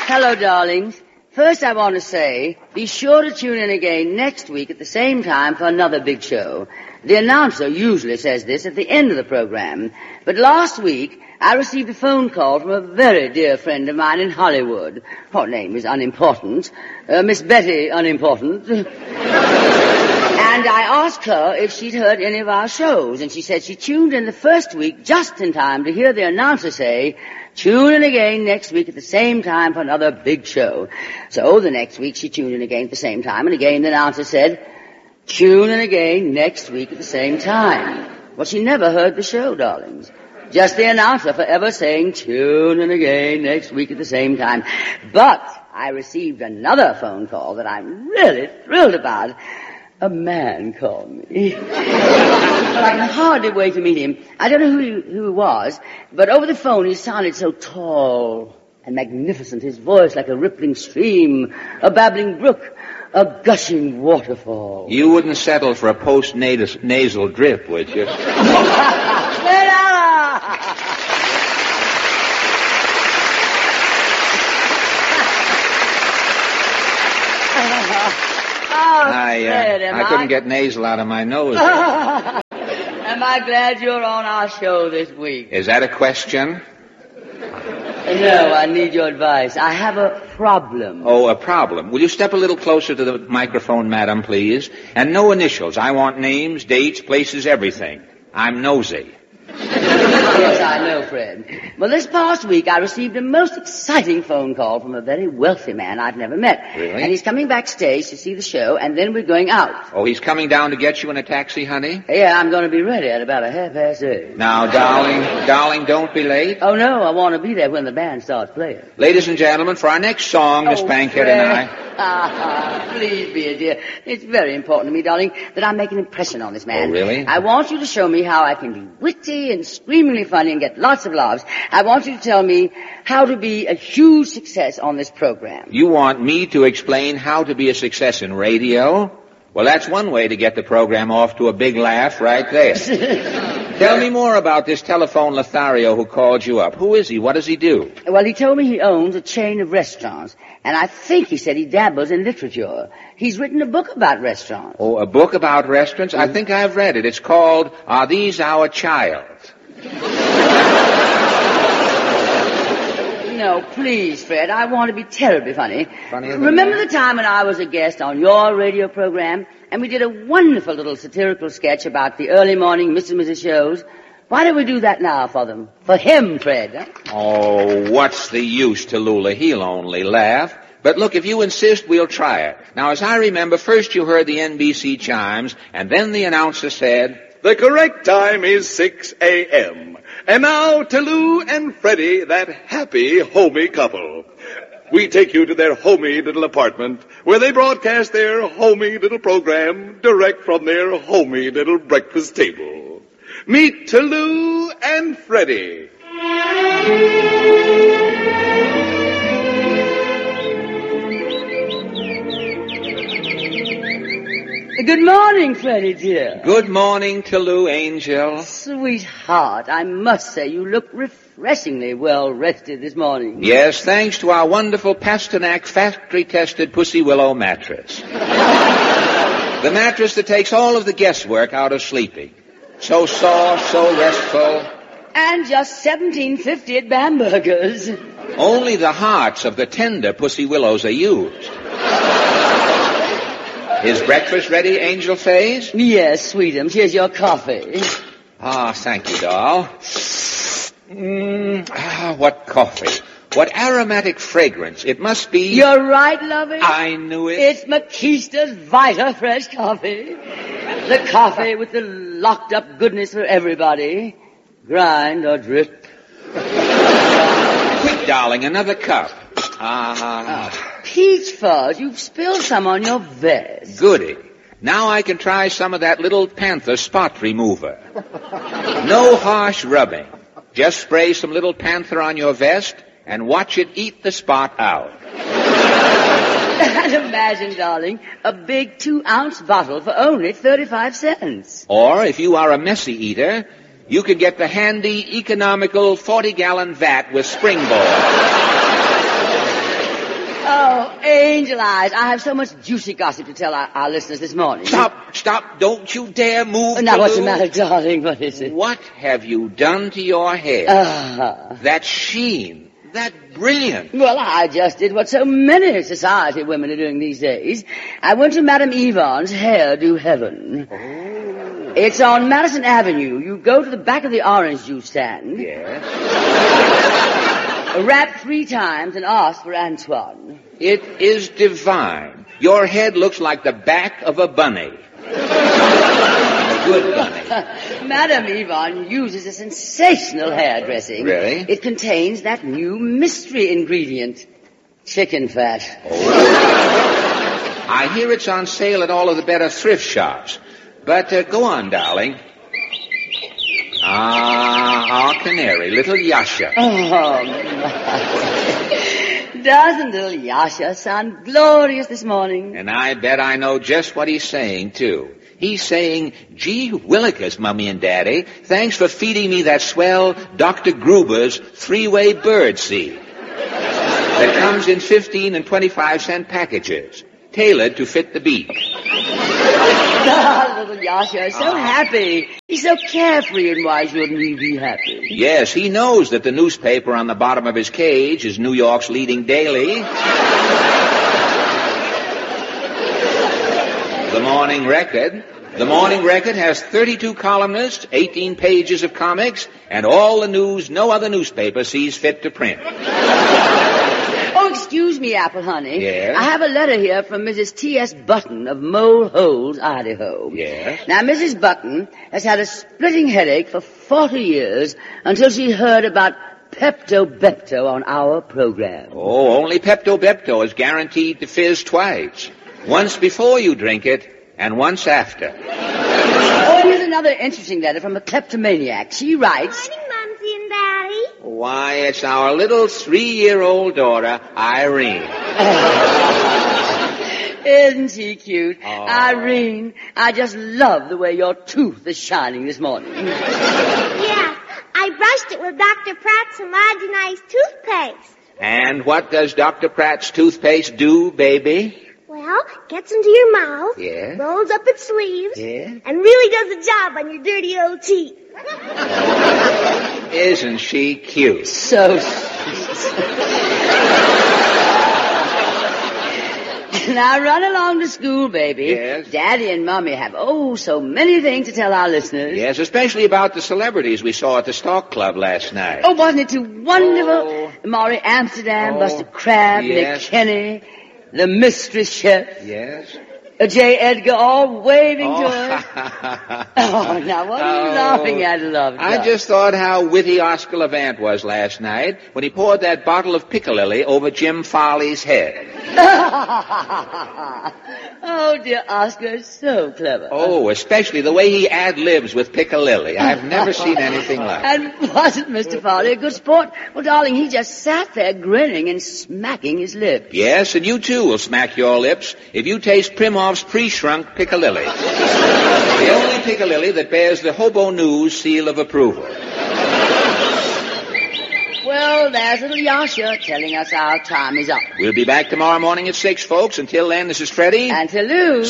Hello, darlings. First, I want to say, be sure to tune in again next week at the same time for another big show. The announcer usually says this at the end of the program. But last week, I received a phone call from a very dear friend of mine in Hollywood. Her name is unimportant. Miss Betty Unimportant. And I asked her if she'd heard any of our shows, and she said she tuned in the first week just in time to hear the announcer say, tune in again next week at the same time for another big show. So the next week she tuned in again at the same time, and again the announcer said, tune in again next week at the same time. Well, she never heard the show, darlings. Just the announcer forever saying, tune in again next week at the same time. But I received another phone call that I'm really thrilled about. A man called me. But I can hardly wait to meet him. I don't know who he was, but over the phone he sounded so tall and magnificent, his voice like a rippling stream, a babbling brook, a gushing waterfall. You wouldn't settle for a post-nasal drip, would you? I couldn't get nasal out of my nose. Am I glad you're on our show this week? Is that a question? No, I need your advice. I have a problem. Oh, a problem. Will you step a little closer to the microphone, madam, please? And no initials. I want names, dates, places, everything. I'm nosy. Yes, I know, Fred. Well, this past week I received a most exciting phone call from a very wealthy man I've never met. Really? And he's coming backstage to see the show, and then we're going out. Oh, he's coming down to get you in a taxi, honey? Yeah, I'm going to be ready at about 8:30. Now, darling, don't be late. Oh, no, I want to be there when the band starts playing. Ladies and gentlemen, for our next song, Miss Bankhead and I... Please be a dear. It's very important to me, darling, that I make an impression on this man. Oh, really? I want you to show me how I can be witty and screamingly funny and get lots of laughs. I want you to tell me how to be a huge success on this program. You want me to explain how to be a success in radio? Well, that's one way to get the program off to a big laugh right there. Tell me more about this telephone Lothario who called you up. Who is he? What does he do? Well, he told me he owns a chain of restaurants, and I think he said he dabbles in literature. He's written a book about restaurants. Oh, a book about restaurants? I think I've read it. It's called Are These Our Child? No, please, Fred. I want to be terribly funny. Funnier than Remember that? the time when I was a guest on your radio program, and we did a wonderful little satirical sketch about the early morning Mr. and Mrs. shows? Why don't we do that now for them? For him, Fred. Huh? Oh, what's the use, Tallulah? He'll only laugh. But look, if you insist, we'll try it. Now, as I remember, first you heard the NBC chimes, and then the announcer said... The correct time is 6 a.m. And now, Tallulah and Freddie, that happy, homey couple. We take you to their homey little apartment, where they broadcast their homey little program direct from their homey little breakfast table. Meet Tallulah and Freddie. Good morning, Freddie, dear. Good morning, Tallulah, angel. Sweetheart, I must say you look refreshingly well rested this morning. Yes, thanks to our wonderful Pasternak factory-tested Pussy Willow mattress. The mattress that takes all of the guesswork out of sleeping. So soft, so restful. And just $17.50 at Bamberger's. Only the hearts of the tender Pussy Willows are used. Is breakfast ready, Angel Face? Yes, sweetums. Here's your coffee. Thank you, doll. What coffee. What aromatic fragrance. It must be... You're right, lovey. I knew it. It's Makista's Vita Fresh coffee. The coffee with the locked-up goodness for everybody. Grind or drip. Quick, darling, another cup. Peach fuzz, you've spilled some on your vest. Goody. Now I can try some of that little Panther spot remover. No harsh rubbing. Just spray some little Panther on your vest and watch it eat the spot out. And imagine, darling, a big 2-ounce bottle for only 35 cents. Or, if you are a messy eater, you can get the handy, economical 40-gallon vat with springboard. Oh, Angel Eyes, I have so much juicy gossip to tell our listeners this morning. Stop. Don't you dare move. Now, what's the matter, darling? What is it? What have you done to your hair? That sheen. That brilliant. Well, I just did what so many society women are doing these days. I went to Madame Yvonne's Hairdo Heaven. Oh. It's on Madison Avenue. You go to the back of the orange juice stand. Yes. Rap 3 times and ask for Antoine. It is divine. Your head looks like the back of a bunny. A good bunny. Madame Yvonne uses a sensational hairdressing. Really? It contains that new mystery ingredient, chicken fat. Oh. I hear it's on sale at all of the better thrift shops. But go on, darling. Our canary, little Yasha. Oh, my. Doesn't little Yasha sound glorious this morning? And I bet I know just what he's saying, too. He's saying, gee willikers, Mummy and Daddy, thanks for feeding me that swell Dr. Gruber's 3-way bird seed that comes in 15 and 25-cent packages, tailored to fit the beak. Oh, little Yasha is so happy. He's so carefree, and why shouldn't he be happy? Yes, he knows that the newspaper on the bottom of his cage is New York's leading daily. The Morning Record. The Morning Record has 32 columnists, 18 pages of comics, and all the news no other newspaper sees fit to print. Oh, excuse me, Apple Honey. Yes? I have a letter here from Mrs. T.S. Button of Mole Holes, Idaho. Yes? Now, Mrs. Button has had a splitting headache for 40 years until she heard about Pepto-Bepto on our program. Oh, only Pepto-Bepto is guaranteed to fizz twice. Once before you drink it, and once after. Oh, and here's another interesting letter from a kleptomaniac. She writes... Morning, Mumsy and Daddy. Why, it's our little 3-year-old daughter, Irene. Isn't she cute? Oh. Irene, I just love the way your tooth is shining this morning. Yeah, I brushed it with Dr. Pratt's homogenized toothpaste. And what does Dr. Pratt's toothpaste do, baby? Well, gets into your mouth, Yeah? rolls up its sleeves, Yeah? and really does the job on your dirty old teeth. Isn't she cute? So... Now run along to school, baby. Yes? Daddy and Mommy have, so many things to tell our listeners. Yes, especially about the celebrities we saw at the Stock Club last night. Oh, wasn't it too wonderful? Oh. Maury Amsterdam, Oh. Buster Crabbe, Yes. Nick Kenny, the mystery chef, Yes? J. Edgar, all waving to Oh. us. Oh, now what are you laughing at, love? I just thought how witty Oscar Levant was last night when he poured that bottle of Piccalilli over Jim Farley's head. Oh, dear Oscar, so clever. Oh, especially the way he ad-libs with Piccalilli. I've never seen anything like it. And wasn't Mr. Farley a good sport? Well, darling, he just sat there grinning and smacking his lips. Yes, and you too will smack your lips if you taste Primov's pre-shrunk Piccalilli. The only Piccalilli that bears the Hobo News seal of approval. Well, there's little Yasha telling us our time is up. We'll be back tomorrow morning at 6, folks. Until then, this is Freddie. And to lose...